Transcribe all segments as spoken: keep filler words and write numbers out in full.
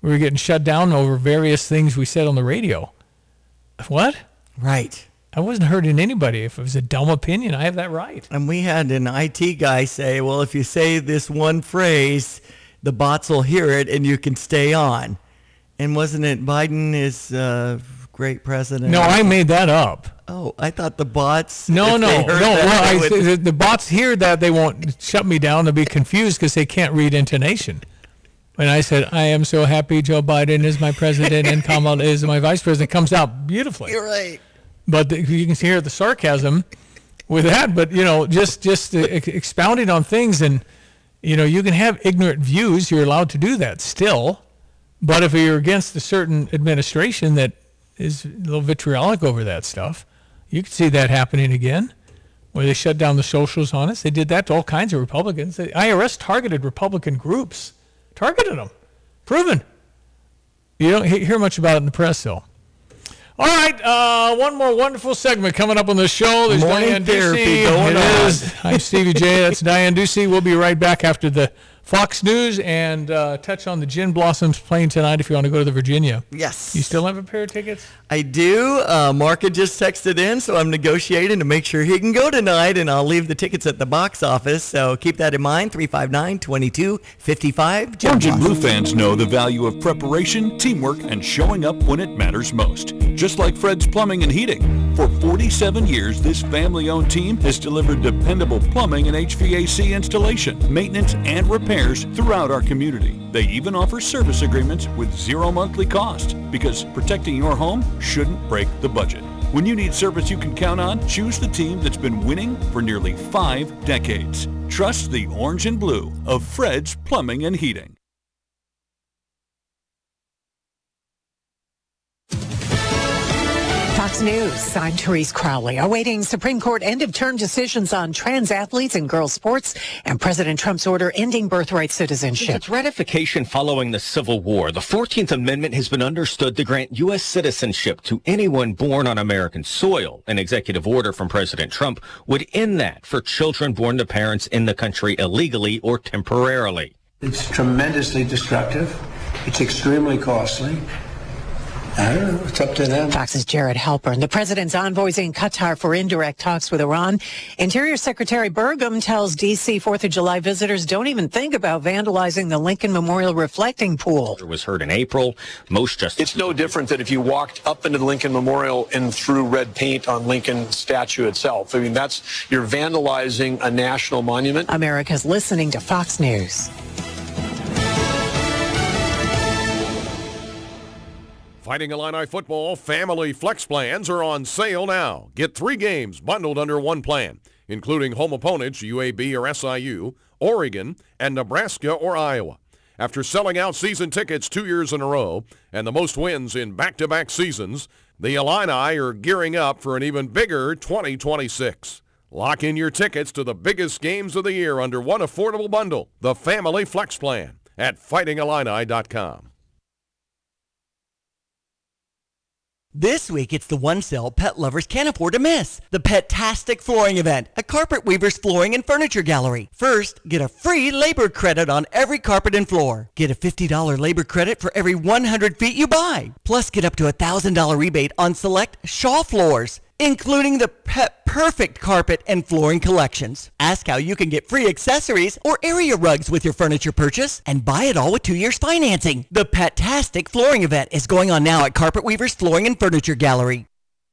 We were getting shut down over various things we said on the radio. What? Right. I wasn't hurting anybody. If it was a dumb opinion, I have that right. And we had an I T guy say, well, if you say this one phrase, the bots will hear it and you can stay on. And wasn't it Biden is a great president? No, I made that up. Oh, I thought the bots. No, no, no. Well, I, would... the, the bots hear that, they won't shut me down. They'll be confused because they can't read intonation. And I said, I am so happy Joe Biden is my president and Kamala is my vice president. It comes out beautifully. You're right. But the, you can hear the sarcasm with that. But, you know, just, just uh, expounding on things. And, you know, you can have ignorant views. You're allowed to do that still. But if you're against a certain administration that is a little vitriolic over that stuff, you could see that happening again, where they shut down the socials on us. They did that to all kinds of Republicans. The I R S targeted Republican groups. Targeted them. Proven. You don't hear much about it in the press, though. All right, uh, one more wonderful segment coming up on the show. There's Morning Diane therapy Ducey. going It on. is. I'm Stevie J. That's Diane Ducey. We'll be right back after the Fox News and uh, touch on the Gin Blossoms playing tonight if you want to go to the Virginia. Yes. You still have a pair of tickets? I do. Uh, Mark had just texted in, so I'm negotiating to make sure he can go tonight, and I'll leave the tickets at the box office. So keep that in mind. three five nine, two two five five. Orange and Blue fans know the value of preparation, teamwork, and showing up when it matters most. Just like Fred's Plumbing and Heating. For forty-seven years, this family-owned team has delivered dependable plumbing and H V A C installation, maintenance, and repairs throughout our community. They even offer service agreements with zero monthly cost, because protecting your home shouldn't break the budget. When you need service you can count on, choose the team that's been winning for nearly five decades. Trust the Orange and Blue of Fred's Plumbing and Heating. Fox News, I'm Therese Crowley. Awaiting Supreme Court end-of-term decisions on trans athletes and girls' sports and President Trump's order ending birthright citizenship. Its ratification following the Civil War, the fourteenth Amendment has been understood to grant U S citizenship to anyone born on American soil. An executive order from President Trump would end that for children born to parents in the country illegally or temporarily. It's tremendously destructive. It's extremely costly. I don't know. It's up to them. Fox's Jared Halpern. The president's envoys in Qatar for indirect talks with Iran. Interior Secretary Burgum tells D C fourth of July visitors don't even think about vandalizing the Lincoln Memorial reflecting pool. It was heard in April. Most just... It's no different than if you walked up into the Lincoln Memorial and threw red paint on Lincoln statue itself. I mean, that's, you're vandalizing a national monument. America's listening to Fox News. Fighting Illini football family flex plans are on sale now. Get three games bundled under one plan, including home opponents U A B or S I U, Oregon, and Nebraska or Iowa. After selling out season tickets two years in a row and the most wins in back-to-back seasons, the Illini are gearing up for an even bigger twenty twenty-six. Lock in your tickets to the biggest games of the year under one affordable bundle, the Family Flex Plan, at fighting illini dot com. This week, it's the one sale pet lovers can't afford to miss. The Pet-tastic Flooring Event at Carpet Weaver's Flooring and Furniture Gallery. First, get a free labor credit on every carpet and floor. Get a fifty dollars labor credit for every one hundred feet you buy. Plus, get up to a one thousand dollars rebate on select Shaw floors, including the Pet Perfect carpet and flooring collections. Ask how you can get free accessories or area rugs with your furniture purchase and buy it all with two years financing. The Pet-tastic Flooring Event is going on now at Carpet Weaver's Flooring and Furniture Gallery.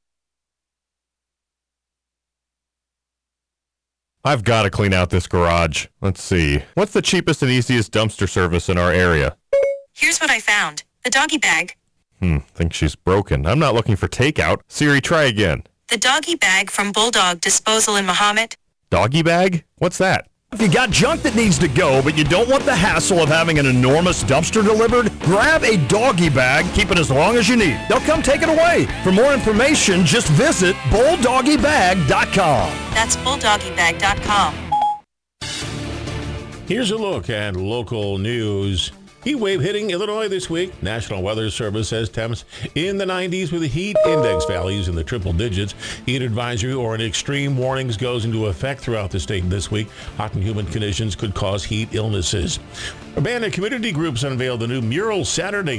I've got to clean out this garage. Let's see. What's the cheapest and easiest dumpster service in our area? Here's what I found. The doggy bag. Hmm, think she's broken. I'm not looking for takeout. Siri, try again. The doggy bag from Bulldog Disposal in Mahomet. Doggy bag? What's that? If you got junk that needs to go, but you don't want the hassle of having an enormous dumpster delivered, grab a doggy bag, keep it as long as you need. They'll come take it away. For more information, just visit bulldoggy bag dot com. That's bulldoggy bag dot com. Here's a look at local news. Heat wave hitting Illinois this week. National Weather Service says temps in the nineties with heat index values in the triple digits. Heat advisory or an extreme warnings goes into effect throughout the state this week. Hot and humid conditions could cause heat illnesses. A band of community groups unveiled the new mural Saturday